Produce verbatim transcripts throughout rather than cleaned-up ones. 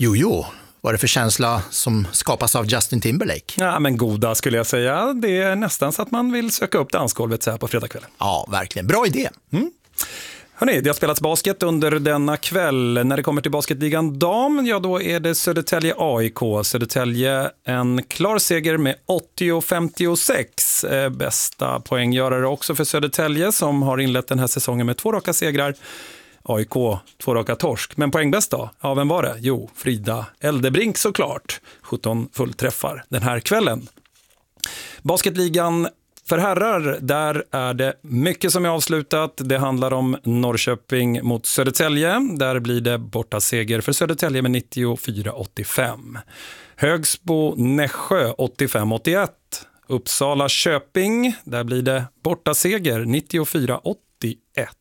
Jo, jo. Vad är det för känsla som skapas av Justin Timberlake? Ja, men goda skulle jag säga. Det är nästan så att man vill söka upp dansgolvet så här på fredagskvällen. Ja, verkligen. Bra idé. Mm. Hörrni, det har spelats basket under denna kväll. När det kommer till basketligan dam, ja då är det Södertälje A I K. Södertälje en klar seger med åttio femtiosex. Eh, bästa poänggörare också för Södertälje som har inlett den här säsongen med två raka segrar. A I K, två raka torsk. Men poängbäst då? Ja, vem var det? Jo, Frida Eldebrink såklart. sjutton fullträffar den här kvällen. Basketligan för herrar, där är det mycket som är avslutat. Det handlar om Norrköping mot Södertälje. Där blir det borta seger för Södertälje med nittiofyra åttiofem. Högsbo Nässjö åttiofem åttioett. Uppsala Köping, där blir det borta seger nittiofyra åttioett.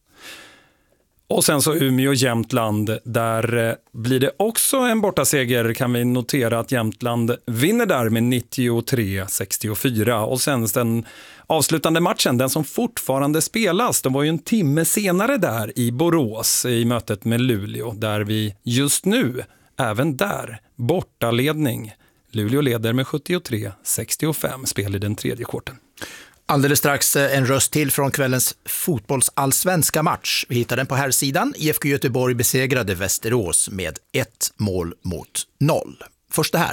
Och sen så Umeå Jämtland, där blir det också en bortaseger, kan vi notera att Jämtland vinner där med nittiotre sextiofyra. Och sen den avslutande matchen, den som fortfarande spelas, de var ju en timme senare där i Borås i mötet med Luleå, där vi just nu, även där, bortaledning. Luleå leder med sjuttiotre sextiofem, spel i den tredje kvarten. Alldeles strax en röst till från kvällens fotbollsallsvenska match. Vi hittar den på här sidan. I F K Göteborg besegrade Västerås med ett mål mot noll. Först det här.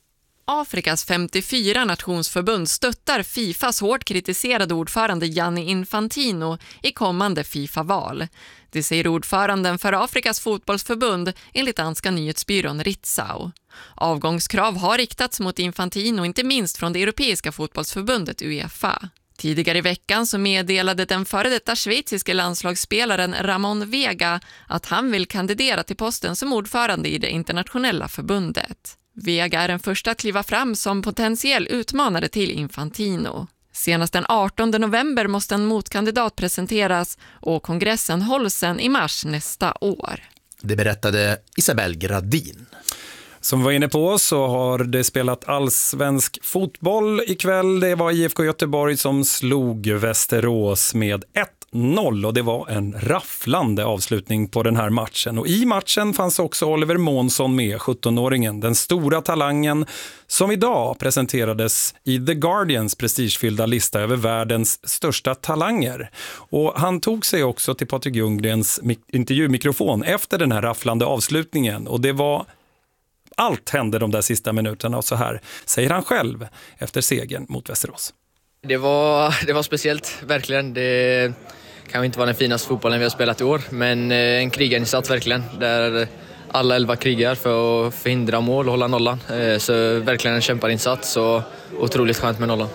Afrikas femtiofyra nationsförbund stöttar Fifas hårt kritiserade ordförande Gianni Infantino i kommande FIFA-val. Det säger ordföranden för Afrikas fotbollsförbund enligt danska nyhetsbyrån Ritzau. Avgångskrav har riktats mot Infantino, inte minst från det europeiska fotbollsförbundet UEFA. Tidigare i veckan så meddelade den före detta schweiziske landslagsspelaren Ramon Vega att han vill kandidera till posten som ordförande i det internationella förbundet. Vega är den första att kliva fram som potentiell utmanare till Infantino. Senast den artonde november måste en motkandidat presenteras och kongressen hålls sen i mars nästa år. Det berättade Isabel Gradin. Som vi var inne på så har det spelat allsvensk fotboll ikväll. Det var I F K Göteborg som slog Västerås med ett noll och det var en rafflande avslutning på den här matchen. Och i matchen fanns också Oliver Månsson med, sjuttonåringen, den stora talangen som idag presenterades i The Guardians prestigefyllda lista över världens största talanger. Och han tog sig också till Patrik Ljunggrens intervjumikrofon efter den här rafflande avslutningen och det var allt hände de där sista minuterna och så här säger han själv efter segern mot Västerås. Det var, det var speciellt, verkligen. Det kan inte vara den finaste fotbollen vi har spelat i år, men en krigarinsats verkligen, där alla elva krigar för att förhindra mål och hålla nollan. Så verkligen en kämparinsats och otroligt skönt med nollan.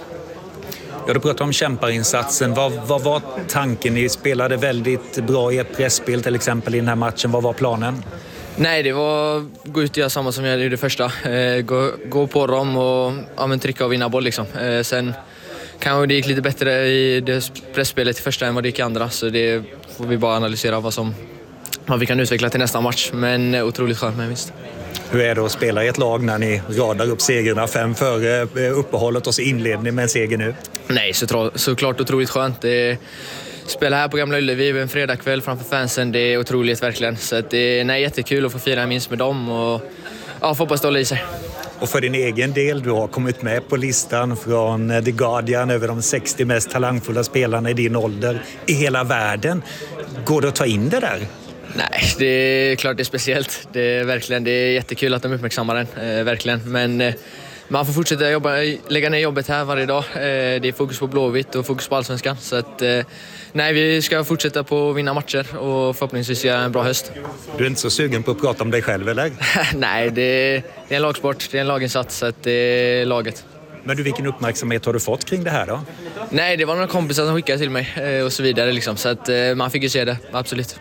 Ja, du pratar om kämparinsatsen. Vad, vad var tanken? Ni spelade väldigt bra i ett pressspel till exempel i den här matchen. Vad var planen? Nej, det var att gå ut och göra samma som jag gjorde första. Gå, gå på dem och ja, men trycka och vinna boll liksom. Sen kanske det gick lite bättre i det pressspelet i första än vad det gick i andra. Så det får vi bara analysera vad, som, vad vi kan utveckla till nästa match. Men otroligt skönt med visst. Hur är det att spela i ett lag när ni radar upp segrarna fem före uppehållet och så inledning med en seger nu? Nej, så, såklart otroligt skönt. Det spela här på Gamla Ullevi en fredagkväll framför fansen, det är otroligt verkligen. Så att det är nej, jättekul att få fira minst med dem och ja, få hoppas hålla i sig. Och för din egen del, du har kommit med på listan från The Guardian över de sextio mest talangfulla spelarna i din ålder i hela världen. Går det att ta in det där? Nej, det är klart det är speciellt. Det är verkligen, det är jättekul att de uppmärksammar den, eh, verkligen. Men eh, man får fortsätta jobba, lägga ner jobbet här varje dag. Eh, det är fokus på Blåvitt och fokus på Allsvenskan. Så att, eh, nej, vi ska fortsätta på att vinna matcher och förhoppningsvis göra en bra höst. Du är inte så sugen på att prata om dig själv, eller? Nej, det är, det är en lagsport, det är en laginsats, så att det är laget. Men du, vilken uppmärksamhet har du fått kring det här då? Nej, det var några kompisar som skickade till mig eh, och så vidare liksom. Så att eh, man fick ju se det, absolut.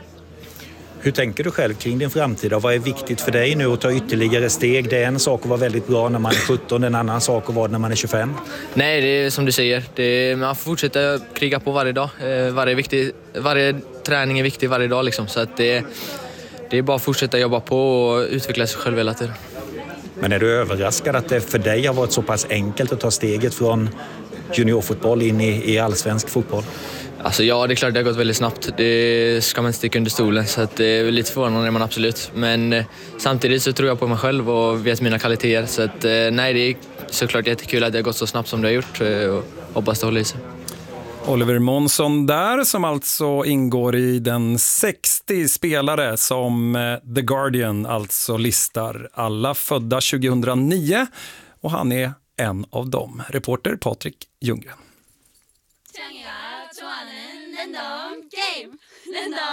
Hur tänker du själv kring din framtid? Vad är viktigt för dig nu att ta ytterligare steg? Det är en sak att vara väldigt bra när man är sjutton, en annan sak att vara när man är tjugofem. Nej, det är som du säger. Det är, man får fortsätta kriga på varje dag. Varje, viktig, varje träning är viktig varje dag. Liksom. Så att det, det är bara att fortsätta jobba på och utveckla sig själv hela tiden. Men är du överraskad att det för dig har varit så pass enkelt att ta steget från juniorfotboll in i, i allsvensk fotboll? Alltså ja, det är klart det har gått väldigt snabbt. Det ska man inte sticka under stolen, så att det är lite förvånande är man absolut. Men eh, samtidigt så tror jag på mig själv och vet mina kvaliteter. Så att, eh, nej, det är såklart jättekul att det har gått så snabbt som det har gjort eh, och hoppas det håller i sig. Oliver Månsson där, som alltså ingår i den sextio spelare som The Guardian alltså listar, alla födda tjugohundranio, och han är en av dem. Reporter Patrik Ljunggren.